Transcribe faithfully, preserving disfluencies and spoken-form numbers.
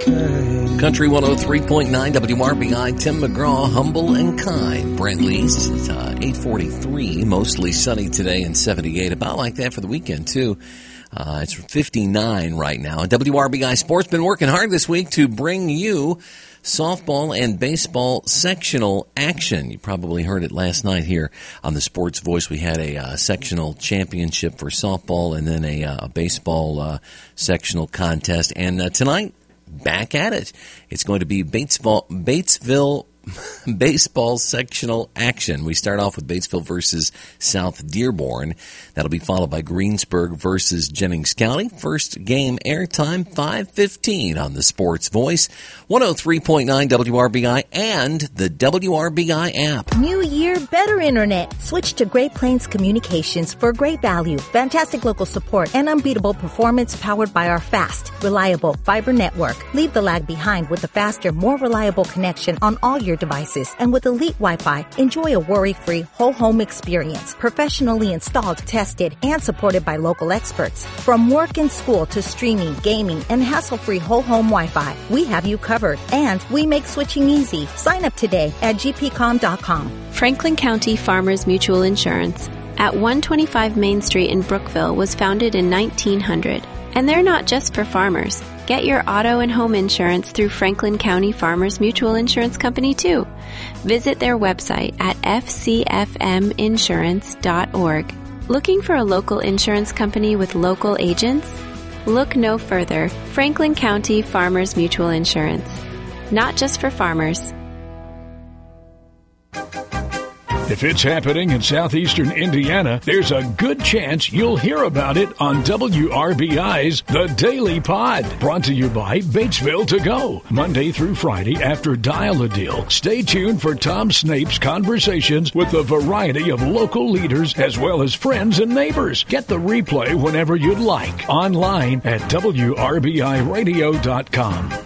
okay. Country one oh three point nine W R B I, Tim McGraw, humble and kind. Brent Lees, it's uh, eight forty-three, mostly sunny today and seventy-eight. About like that for the weekend, too. Uh, it's fifty-nine right now. W R B I Sports been working hard this week to bring you softball and baseball sectional action. You probably heard it last night here on the Sports Voice. We had a uh, sectional championship for softball and then a, uh, a baseball uh, sectional contest. And uh, tonight, back at it. It's going to be Batesville, Batesville baseball sectional action. We start off with Batesville versus South Dearborn. That'll be followed by Greensburg versus Jennings County. First game airtime five fifteen on the Sports Voice, one oh three point nine W R B I and the W R B I app. New year, better internet. Switch to Great Plains Communications for great value, fantastic local support, and unbeatable performance powered by our fast, reliable fiber network. Leave the lag behind with a faster, more reliable connection on all your devices. And with Elite Wi-Fi, enjoy a worry-free whole home experience, professionally installed, tested, and supported by local experts. From work and school to streaming, gaming, and hassle-free whole home Wi-Fi, we have you covered. And we make switching easy. Sign up today at g p com dot com. Franklin County Farmers Mutual Insurance at one twenty-five Main Street in Brookville was founded in nineteen hundred. And they're not just for farmers. Get your auto and home insurance through Franklin County Farmers Mutual Insurance Company, too. Visit their website at f c f m insurance dot org. Looking for a local insurance company with local agents? Look no further. Franklin County Farmers Mutual Insurance. Not just for farmers. If it's happening in southeastern Indiana, there's a good chance you'll hear about it on W R B I's The Daily Pod. Brought to you by Batesville To Go. Monday through Friday after Dial-A-Deal. Stay tuned for Tom Snape's conversations with a variety of local leaders as well as friends and neighbors. Get the replay whenever you'd like. Online at W R B I radio dot com.